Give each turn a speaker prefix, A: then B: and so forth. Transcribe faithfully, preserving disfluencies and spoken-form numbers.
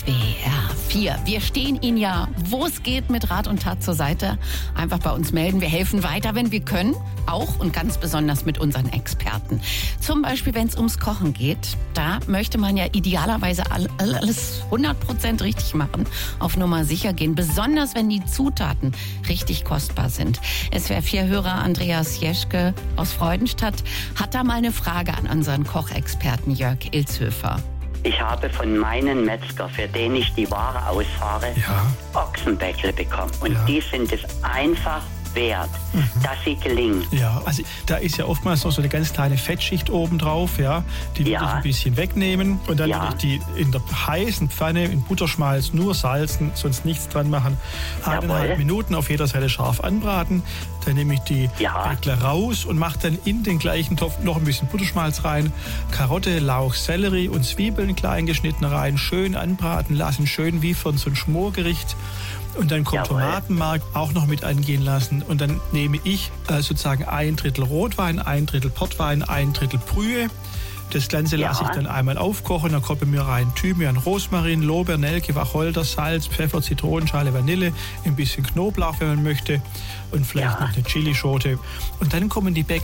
A: S W R vier. Wir stehen Ihnen ja, wo es geht, mit Rat und Tat zur Seite. Einfach bei uns melden. Wir helfen weiter, wenn wir können. Auch und ganz besonders mit unseren Experten. Zum Beispiel, wenn es ums Kochen geht. Da möchte man ja idealerweise alles hundert Prozent richtig machen. Auf Nummer sicher gehen. Besonders, wenn die Zutaten richtig kostbar sind. S W R vier Hörer Andreas Jeschke aus Freudenstadt hat da mal eine Frage an unseren Kochexperten Jörg Ilshöfer.
B: Ich habe von meinem Metzger, für den ich die Ware ausfahre,
C: ja.
B: Ochsenbäckle bekommen. Und
C: ja.
B: die sind es einfach wert, mhm. dass sie gelingen.
C: Ja, also da ist ja oftmals noch so eine ganz kleine Fettschicht oben drauf, ja. Die würde
B: ja.
C: ich ein bisschen wegnehmen und dann
B: ja.
C: würde ich die in der heißen Pfanne in Butterschmalz nur salzen, sonst nichts dran machen. Eineinhalb Minuten auf jeder Seite scharf anbraten. Dann nehme ich die
B: ja.
C: Bäckle raus und mache dann in den gleichen Topf noch ein bisschen Butterschmalz rein. Karotte, Lauch, Sellerie und Zwiebeln klein geschnitten rein. Schön anbraten lassen, schön wie von so einem Schmorgericht. Und dann kommt
B: Jawohl.
C: Tomatenmark auch noch mit angehen lassen. Und dann nehme ich äh, sozusagen ein Drittel Rotwein, ein Drittel Portwein, ein Drittel Brühe. Das Ganze lasse
B: ja.
C: ich dann einmal aufkochen. Dann kommt bei mir rein Thymian, Rosmarin, Lorbeer, Nelke, Wacholder, Salz, Pfeffer, Zitronenschale, Vanille, ein bisschen Knoblauch, wenn man möchte. Und vielleicht
B: ja.
C: noch eine Chilischote. Und dann kommen die Bäckle